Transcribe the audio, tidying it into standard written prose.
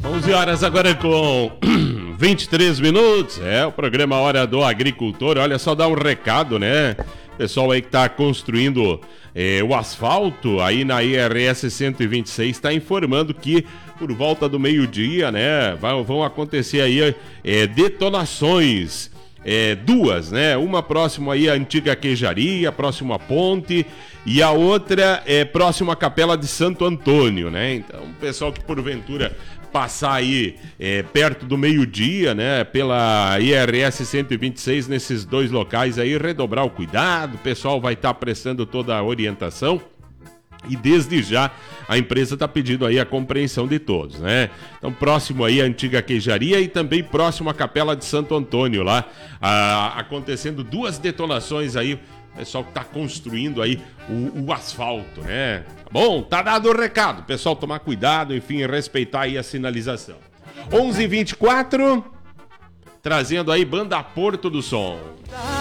11 horas agora com 23 minutos. É o programa Hora do Agricultor. Olha, só dar um recado, né? Pessoal aí que tá construindo o asfalto aí na IRS 126 está informando que por volta do meio-dia, né? Vão acontecer aí detonações. Duas, né? Uma próximo aí à antiga queijaria, próximo à ponte, e a outra próximo à Capela de Santo Antônio, né? Então, o pessoal que porventura passar aí perto do meio-dia, né? Pela IRS 126, nesses dois locais aí, redobrar o cuidado, o pessoal vai estar prestando toda a orientação. E desde já a empresa está pedindo aí a compreensão de todos, né? Então próximo aí à antiga queijaria e também próximo à Capela de Santo Antônio lá, acontecendo duas detonações aí, o pessoal que está construindo aí o asfalto, né? Tá bom? Tá dado o recado, pessoal tomar cuidado, enfim, respeitar aí a sinalização. 11h24, trazendo aí Banda Porto do Som.